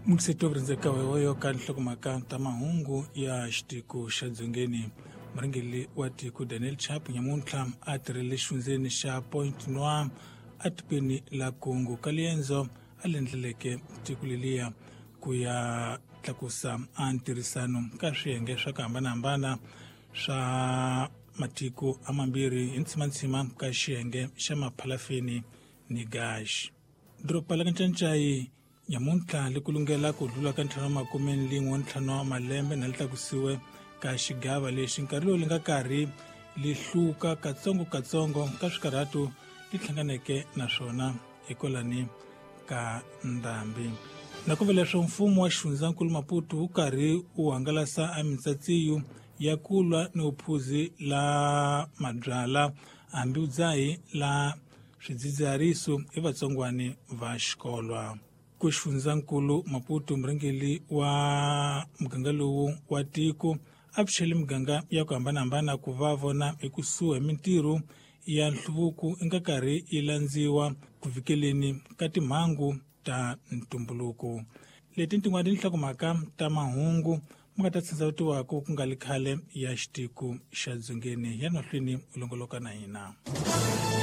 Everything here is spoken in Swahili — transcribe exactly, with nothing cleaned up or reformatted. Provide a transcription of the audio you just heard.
Mukisetovrenzeka weweyo kanhlokomaka tamahungu ya xitiku xa dzongeni murangeli wa tiko Daniel Chapo nyamuntla a tirhele xifundзeni xa Point Noir atikweni la Congo kalienzo a lendleleke tiko leliya ku ya tlakusa antirhisano ka swiyenge swa ku hambanahambana swa matiko amambirhi hi ntshimantshima ka xiyenge xa maphalafeni ni gaxi dropa la kancancayi nyamuntla li kulungela ku dlula ka ntlhanu wa makumeni lin'we ntlhanu wa malembe na li tlakusiwe ka xigava lexi nkarhi lowu li nga karhi li hluka katsongo-katsongo ka swikarhatu li hlanganeke na swona ekolani ka ndhambi na ku leswo mfumo wa xifundzankulu Maputo wu karhi wu hangalasa a mitsatsiyo ya kulwa ni uphuzi la mabyala hambi udzahi la swidzidziharisi hi vatsongwani va xikolwa ku xifundzankulu Maputo murangeli wa muganga lowu wa tiko a pfuxele miganga ya ku hambanahambana ku va vona ekusuhi mintirho ya nhluvuko i nga karhi yi landziwa ku vikeleni ka timhangu ta ntumbuluko leti tin'wana tinhlakomhaka ta mahungu mu nga ta tsindzawutiwaka ku nga li khale ya xitiku xa dzongeni ya mahlweni u longoloka na hina.